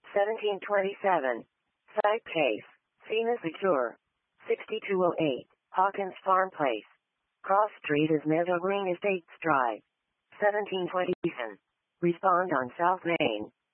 1727. Site case. Sina Secure. 6208. Hawkins Farm Place. Cross Street is Meadow Green Estates Drive. 1727. Respond on South Main.